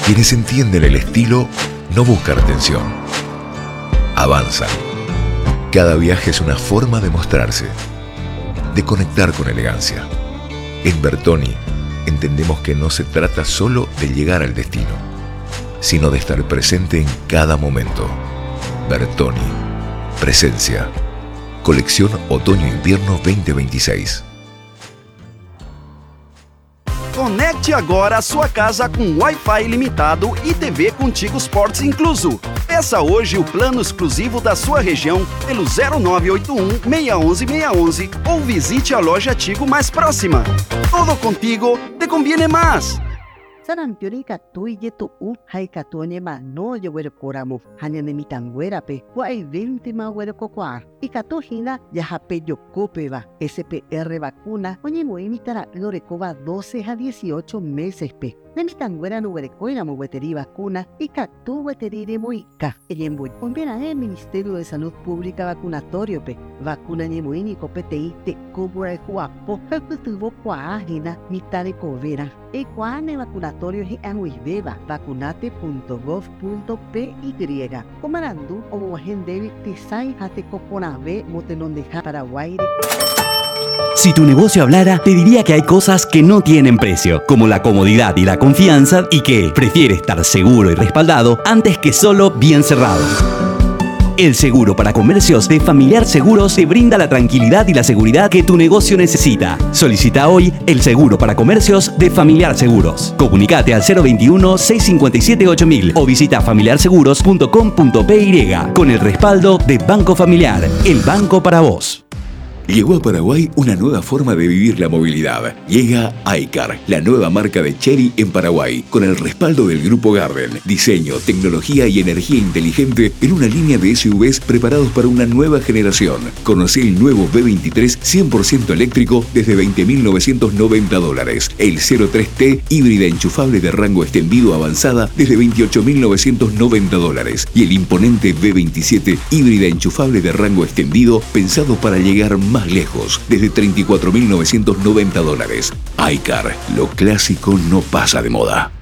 Quienes entienden el estilo no buscan atención, avanzan. Cada viaje es una forma de mostrarse, de conectar con elegancia. En Bertoni entendemos que no se trata solo de llegar al destino, sino de estar presente en cada momento. Bertoni, presencia. Colección Otoño-Invierno 2026. Conecte agora a sua casa com Wi-Fi ilimitado e TV Contigo Sports incluso. Peça hoje o plano exclusivo da sua região pelo 0981 611 611 ou visite a loja Tigo mais próxima. Todo contigo te conviene más. Sarampiori katui yetu hai katone ma no yewere koramo hanya ne mitangwera pe wa eventi ma were kokwa y katohina ya hape yokope va SPR vacuna oye mo imitara lorekoba 12 a 18 meses pe ne mitangwera no were koina mo weteri vacuna y katu weteri moika eyembo conviene el Ministerio de Salud Pública vacunatorio pe vacuna ne moini kopetei te cobra kuapo tuvo kwa hina mitare covera e cuane vacunatorio y anuibeba vacunate.gov.py comandandu o mojendevi tisai hate coponabe motenon de Paraguay. Si tu negocio hablara, te diría que hay cosas que no tienen precio, como la comodidad y la confianza, y que prefiere estar seguro y respaldado antes que solo bien cerrado. El seguro para comercios de Familiar Seguros te brinda la tranquilidad y la seguridad que tu negocio necesita. Solicita hoy el seguro para comercios de Familiar Seguros. Comunicate al 021-657-8000 o visita familiarseguros.com.py con el respaldo de Banco Familiar, el banco para vos. Llegó a Paraguay una nueva forma de vivir la movilidad. Llega iCar, la nueva marca de Chery en Paraguay, con el respaldo del Grupo Garden. Diseño, tecnología y energía inteligente en una línea de SUVs preparados para una nueva generación. Conocí el nuevo B23 100% eléctrico desde $20.990. El 03T híbrida enchufable de rango extendido avanzada desde $28.990. Y el imponente B27 híbrida enchufable de rango extendido pensado para llegar más lejos, desde $34.990. iCar, lo clásico no pasa de moda.